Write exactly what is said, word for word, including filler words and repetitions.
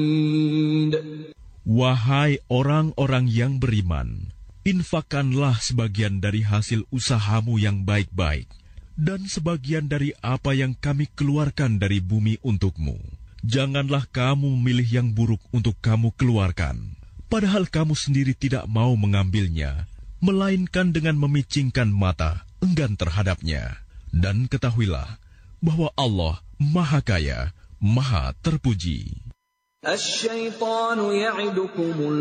Wahai orang-orang yang beriman, infakkanlah sebagian dari hasil usahamu yang baik-baik, dan sebagian dari apa yang kami keluarkan dari bumi untukmu. Janganlah kamu memilih yang buruk untuk kamu keluarkan, padahal kamu sendiri tidak mau mengambilnya, melainkan dengan memicingkan mata, enggan terhadapnya. Dan ketahuilah bahwa Allah Maha Kaya, Maha Terpuji.